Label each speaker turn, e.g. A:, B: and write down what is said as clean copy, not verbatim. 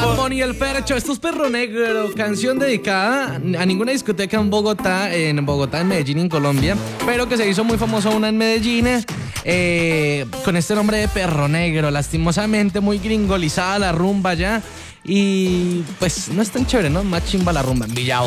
A: Bad Bunny el Fercho, esto es Perro Negro, canción dedicada a ninguna discoteca en Bogotá, en Medellín, en Colombia, pero que se hizo muy famosa una en Medellín, con este nombre de Perro Negro. Lastimosamente muy gringolizada la rumba ya, y pues no es tan chévere, ¿no? Más chimba la rumba en Villao.